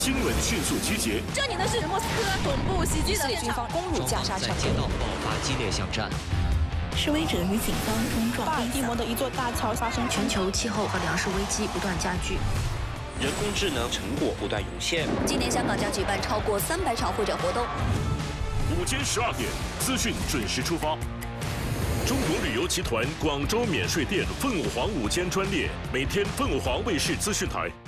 新闻迅速集结。 这里呢是莫斯科总部袭击的现场，攻入加沙城， 在街道爆发激烈巷战。 示威者与警方冲撞。 巴尔的摩的一座大桥发生全球气候和粮食危机不断加剧。 人工智能成果不断涌现。 今年香港将举办超过300场会展活动。 午间12点，资讯准时出发。中国旅游集团广州免税店凤凰午间专列，每天凤凰卫视资讯台。